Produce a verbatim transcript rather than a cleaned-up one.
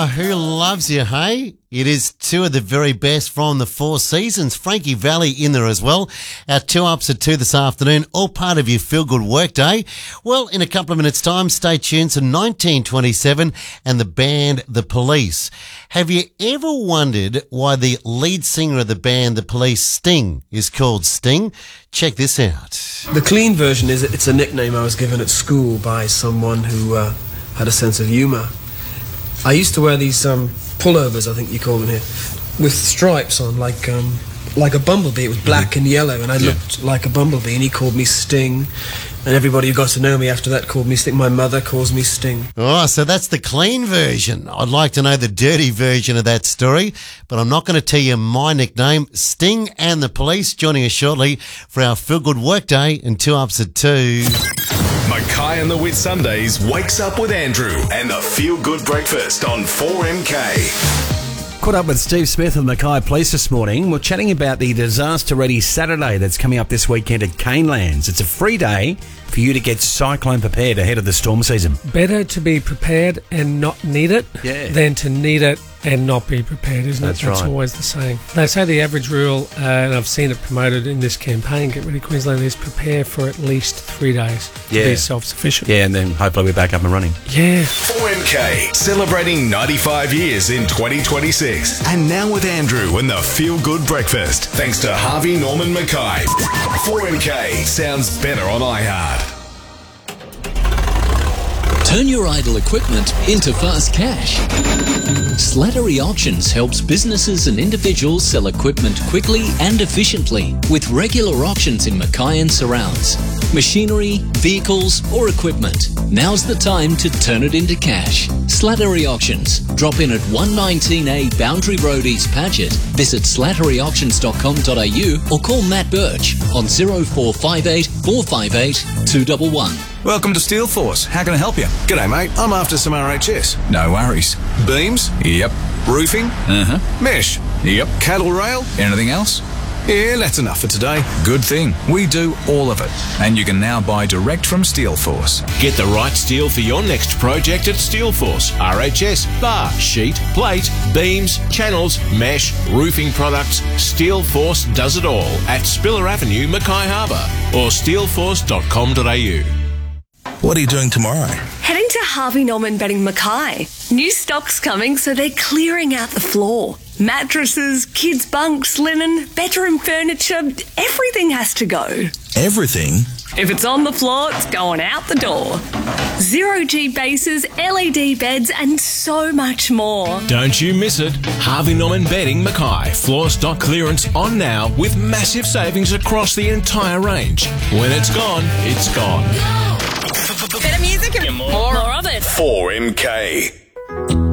Oh, who loves you, hey? It is two of the very best from the Four Seasons. Frankie Valli in there as well. Our two ups at two this afternoon, all part of your feel-good workday. Well, in a couple of minutes' time, stay tuned to nineteen twenty-seven and the band The Police. Have you ever wondered why the lead singer of the band The Police, Sting, is called Sting? Check this out. The clean version is it's a nickname I was given at school by someone who uh, had a sense of humour. I used to wear these um, pullovers, I think you call them here, with stripes on, like um, like a bumblebee. It was black mm-hmm. and yellow, and I yeah. looked like a bumblebee, and he called me Sting. And everybody who got to know me after that called me Sting. My mother calls me Sting. Oh, so that's the clean version. I'd like to know the dirty version of that story, but I'm not going to tell you my nickname. Sting and the Police joining us shortly for our Feel Good Workday and two ups at two. Mackay and the Whitsundays wakes up with Andrew and the Feel Good Breakfast on four M K. Caught up with Steve Smith of Mackay Police this morning. We're chatting about the Disaster Ready Saturday that's coming up this weekend at Canelands. It's a free day for you to get cyclone prepared ahead of the storm season. Better to be prepared and not need it yeah. than to need it and not be prepared, isn't That's it? That's right. always the saying. They say the average rule, uh, and I've seen it promoted in this campaign, Get Ready Queensland, is prepare for at least three days to Yeah. be self-sufficient. Yeah, and then hopefully we're back up and running. Yeah. four M K, celebrating ninety-five years in twenty twenty-six. And now with Andrew and the Feel Good Breakfast, thanks to Harvey Norman Mackay. four M K sounds better on iHeart. Turn your idle equipment into fast cash. Slattery Auctions helps businesses and individuals sell equipment quickly and efficiently with regular auctions in Mackay and surrounds. Machinery, vehicles or equipment. Now's the time to turn it into cash. Slattery Auctions. Drop in at one nineteen A Boundary Road, East Paget. Visit slattery auctions dot com dot a u or call Matt Birch on zero four five eight, four five eight, two one one. Welcome to Steel Force. How can I help you? G'day, mate. I'm after some R H S. No worries. Beams? Yep. Roofing? Uh-huh. Mesh? Yep. Cattle rail? Anything else? Yeah, that's enough for today. Good thing. We do all of it. And you can now buy direct from Steel Force. Get the right steel for your next project at Steel Force. R H S, bar, sheet, plate, beams, channels, mesh, roofing products. Steel Force does it all at Spiller Avenue, Mackay Harbour or steel force dot com dot a u. What are you doing tomorrow? Heading to Harvey Norman Bedding Mackay. New stock's coming, so they're clearing out the floor. Mattresses, kids' bunks, linen, bedroom furniture, everything has to go. Everything? If it's on the floor, it's going out the door. Zero G bases, L E D beds, and so much more. Don't you miss it. Harvey Norman Bedding Mackay. Floor stock clearance on now with massive savings across the entire range. When it's gone, it's gone. Better music and more, more of it. four M K.